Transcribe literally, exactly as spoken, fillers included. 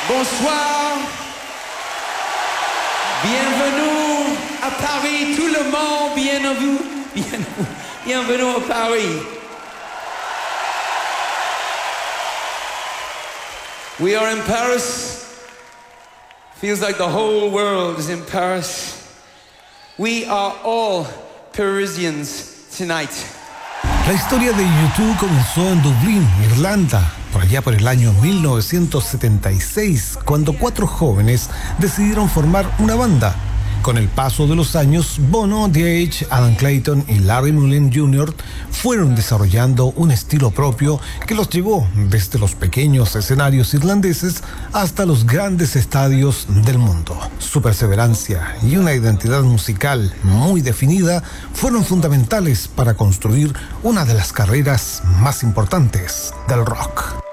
Bonsoir. Bienvenue à Paris, tout le monde. Bienvenue, bienvenue, bienvenue à Paris. We are in Paris. Feels like the whole world is in Paris. We are all Parisians tonight. La historia de U dos comenzó en Dublín, Irlanda, por allá por el año mil novecientos setenta y seis, cuando cuatro jóvenes decidieron formar una banda. Con el paso de los años, Bono, The Edge, Adam Clayton y Larry Mullen junior fueron desarrollando un estilo propio que los llevó desde los pequeños escenarios irlandeses hasta los grandes estadios del mundo. Su perseverancia y una identidad musical muy definida fueron fundamentales para construir una de las carreras más importantes del rock.